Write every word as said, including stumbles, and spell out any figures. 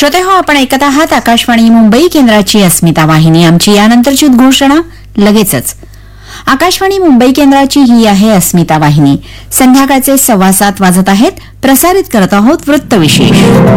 श्रोते हो, आपण ऐकत आहात आकाशवाणी मुंबई केंद्राची अस्मिता वाहिनी. आमची यानंतरची घोषणा लगेचच. आकाशवाणी मुंबई केंद्राची ही आहे अस्मिता वाहिनी. संध्याकाळचे सव्वा सात वाजत आहेत. प्रसारित करत आहोत वृत्तविशेष.